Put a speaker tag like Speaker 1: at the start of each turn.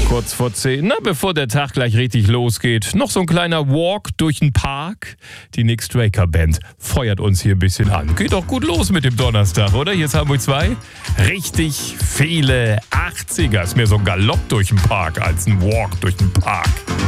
Speaker 1: Kurz vor 10, na, bevor der Tag gleich richtig losgeht, noch so ein kleiner Walk durch den Park. Die Nick Straker Band feuert uns hier ein bisschen an. Geht doch gut los mit dem Donnerstag, oder? Hier ist Hamburg 2. Richtig viele 80er. Ist mehr so ein Galopp durch den Park als ein Walk durch den Park.